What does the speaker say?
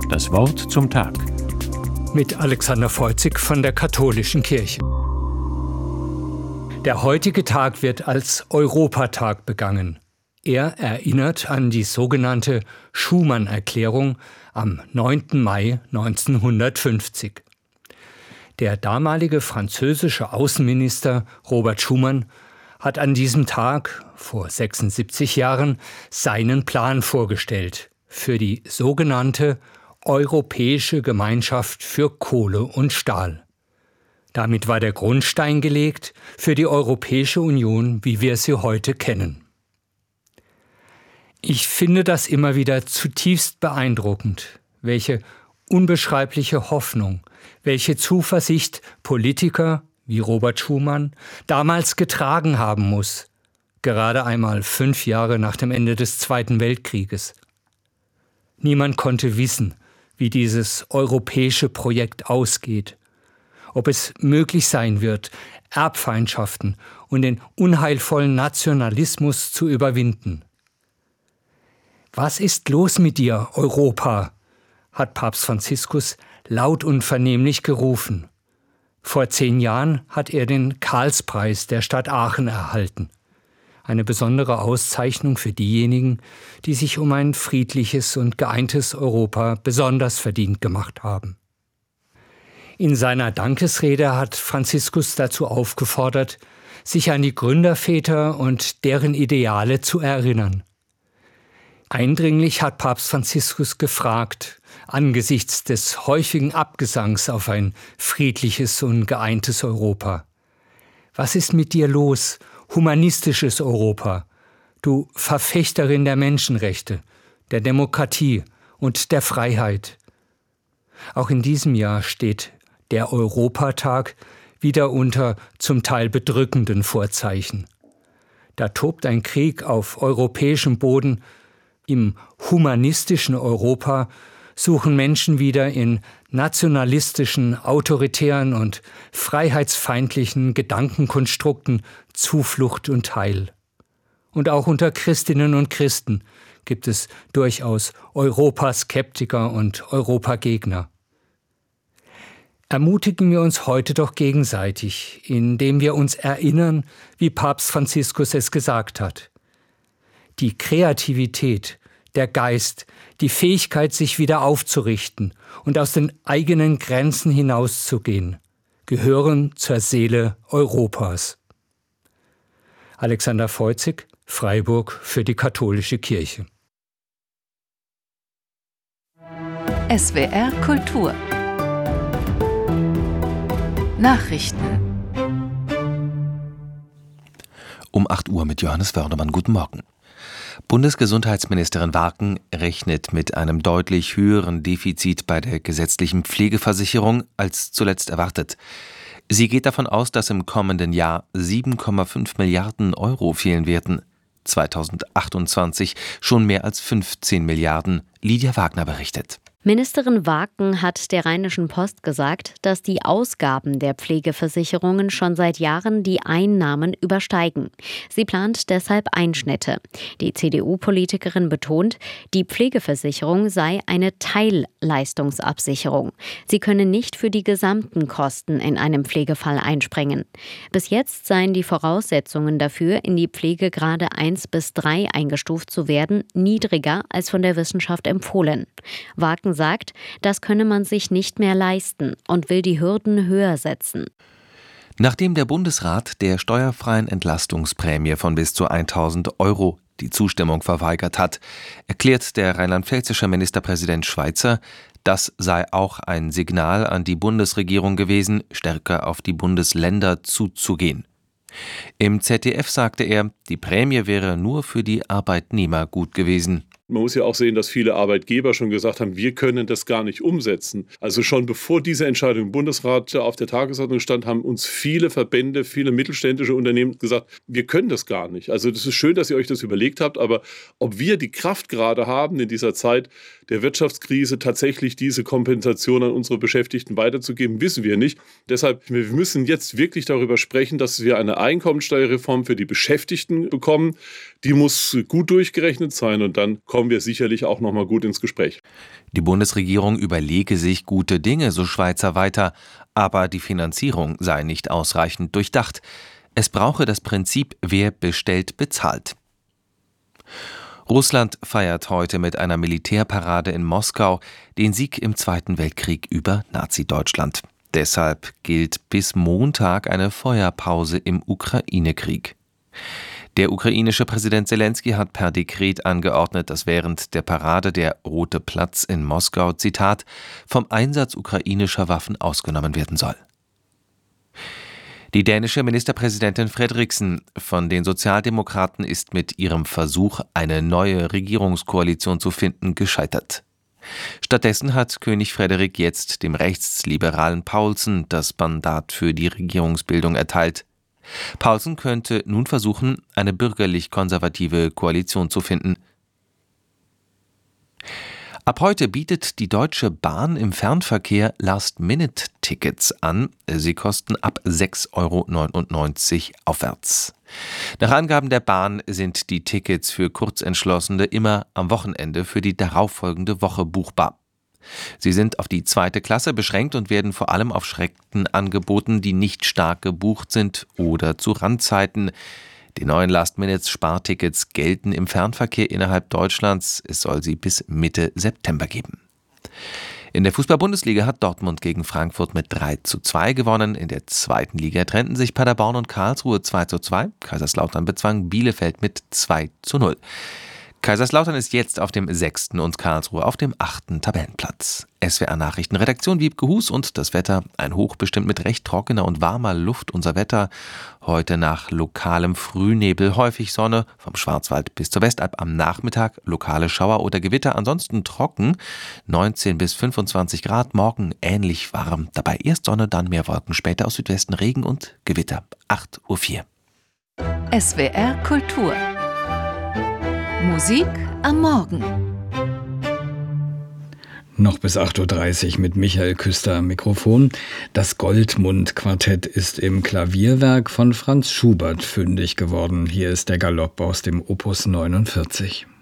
Das Wort zum Tag. Mit Alexander Feuzig von der Katholischen Kirche. Der heutige Tag wird als Europatag begangen. Er erinnert an die sogenannte Schuman-Erklärung am 9. Mai 1950. Der damalige französische Außenminister Robert Schuman hat an diesem Tag, vor 76 Jahren, seinen Plan vorgestellt für die sogenannte Europäische Gemeinschaft für Kohle und Stahl. Damit war der Grundstein gelegt für die Europäische Union, wie wir sie heute kennen. Ich finde das immer wieder zutiefst beeindruckend, welche unbeschreibliche Hoffnung, welche Zuversicht Politiker wie Robert Schuman damals getragen haben muss, gerade einmal 5 Jahre nach dem Ende des Zweiten Weltkrieges. Niemand konnte wissen, wie dieses europäische Projekt ausgeht, ob es möglich sein wird, Erbfeindschaften und den unheilvollen Nationalismus zu überwinden. Was ist los mit dir, Europa? Hat Papst Franziskus laut und vernehmlich gerufen. Vor 10 Jahren hat er den Karlspreis der Stadt Aachen erhalten. Eine besondere Auszeichnung für diejenigen, die sich um ein friedliches und geeintes Europa besonders verdient gemacht haben. In seiner Dankesrede hat Franziskus dazu aufgefordert, sich an die Gründerväter und deren Ideale zu erinnern. Eindringlich hat Papst Franziskus gefragt, angesichts des häufigen Abgesangs auf ein friedliches und geeintes Europa: Was ist mit dir los, humanistisches Europa, du Verfechterin der Menschenrechte, der Demokratie und der Freiheit? Auch in diesem Jahr steht der Europatag wieder unter zum Teil bedrückenden Vorzeichen. Da tobt ein Krieg auf europäischem Boden. Im humanistischen Europa suchen Menschen wieder in nationalistischen, autoritären und freiheitsfeindlichen Gedankenkonstrukten Zuflucht und Heil. Und auch unter Christinnen und Christen gibt es durchaus Europaskeptiker und Europagegner. Ermutigen wir uns heute doch gegenseitig, indem wir uns erinnern, wie Papst Franziskus es gesagt hat. Die Kreativität, der Geist, die Fähigkeit, sich wieder aufzurichten und aus den eigenen Grenzen hinauszugehen, gehören zur Seele Europas. Alexander Feuzig, Freiburg für die Katholische Kirche. SWR Kultur Nachrichten Um 8 Uhr mit Johannes Wörnemann. Guten Morgen. Bundesgesundheitsministerin Warken rechnet mit einem deutlich höheren Defizit bei der gesetzlichen Pflegeversicherung als zuletzt erwartet. Sie geht davon aus, dass im kommenden Jahr 7,5 Milliarden Euro fehlen werden. 2028 schon mehr als 15 Milliarden. Lydia Wagner berichtet. Ministerin Warken hat der Rheinischen Post gesagt, dass die Ausgaben der Pflegeversicherungen schon seit Jahren die Einnahmen übersteigen. Sie plant deshalb Einschnitte. Die CDU-Politikerin betont, die Pflegeversicherung sei eine Teilleistungsabsicherung. Sie könne nicht für die gesamten Kosten in einem Pflegefall einspringen. Bis jetzt seien die Voraussetzungen dafür, in die Pflegegrade 1 bis 3 eingestuft zu werden, niedriger als von der Wissenschaft empfohlen. Warken sagt, das könne man sich nicht mehr leisten und will die Hürden höher setzen. Nachdem der Bundesrat der steuerfreien Entlastungsprämie von bis zu 1.000 Euro die Zustimmung verweigert hat, erklärt der rheinland-pfälzische Ministerpräsident Schweizer, das sei auch ein Signal an die Bundesregierung gewesen, stärker auf die Bundesländer zuzugehen. Im ZDF sagte er, die Prämie wäre nur für die Arbeitnehmer gut gewesen. Man muss ja auch sehen, dass viele Arbeitgeber schon gesagt haben, wir können das gar nicht umsetzen. Also schon bevor diese Entscheidung im Bundesrat auf der Tagesordnung stand, haben uns viele Verbände, viele mittelständische Unternehmen gesagt, wir können das gar nicht. Also das ist schön, dass ihr euch das überlegt habt, aber ob wir die Kraft gerade haben, in dieser Zeit der Wirtschaftskrise tatsächlich diese Kompensation an unsere Beschäftigten weiterzugeben, wissen wir nicht. Deshalb, wir müssen jetzt wirklich darüber sprechen, dass wir eine Einkommensteuerreform für die Beschäftigten bekommen. Die muss gut durchgerechnet sein und dann kommt kommen wir sicherlich auch noch mal gut ins Gespräch. Die Bundesregierung überlege sich gute Dinge, so Schweizer weiter, aber die Finanzierung sei nicht ausreichend durchdacht. Es brauche das Prinzip, wer bestellt, bezahlt. Russland feiert heute mit einer Militärparade in Moskau den Sieg im Zweiten Weltkrieg über Nazi-Deutschland. Deshalb gilt bis Montag eine Feuerpause im Ukraine-Krieg. Der ukrainische Präsident Selenskyj hat per Dekret angeordnet, dass während der Parade der Rote Platz in Moskau, Zitat, vom Einsatz ukrainischer Waffen ausgenommen werden soll. Die dänische Ministerpräsidentin Frederiksen von den Sozialdemokraten ist mit ihrem Versuch, eine neue Regierungskoalition zu finden, gescheitert. Stattdessen hat König Frederik jetzt dem rechtsliberalen Paulsen das Mandat für die Regierungsbildung erteilt. Paulsen könnte nun versuchen, eine bürgerlich-konservative Koalition zu finden. Ab heute bietet die Deutsche Bahn im Fernverkehr Last-Minute-Tickets an. Sie kosten ab 6,99 € aufwärts. Nach Angaben der Bahn sind die Tickets für Kurzentschlossene immer am Wochenende für die darauffolgende Woche buchbar. Sie sind auf die 2. Klasse beschränkt und werden vor allem auf Strecken angeboten, die nicht stark gebucht sind oder zu Randzeiten. Die neuen Last-Minute-Spartickets gelten im Fernverkehr innerhalb Deutschlands. Es soll sie bis Mitte September geben. In der Fußball-Bundesliga hat Dortmund gegen Frankfurt mit 3:2 gewonnen. In der 2. Liga trennten sich Paderborn und Karlsruhe 2:2. Kaiserslautern bezwang Bielefeld mit 2:0. Kaiserslautern ist jetzt auf dem 6. und Karlsruhe auf dem 8. Tabellenplatz. SWR Nachrichtenredaktion Wiebke Hus und das Wetter. Ein Hoch bestimmt mit recht trockener und warmer Luft unser Wetter. Heute nach lokalem Frühnebel häufig Sonne, vom Schwarzwald bis zur Westalb am Nachmittag lokale Schauer oder Gewitter, ansonsten trocken, 19 bis 25 Grad, morgen ähnlich warm. Dabei erst Sonne, dann mehr Wolken, später aus Südwesten Regen und Gewitter. 8:04 Uhr. SWR Kultur. Musik am Morgen. Noch bis 8:30 Uhr mit Michael Küster am Mikrofon. Das Goldmund-Quartett ist im Klavierwerk von Franz Schubert fündig geworden. Hier ist der Galopp aus dem Opus 49.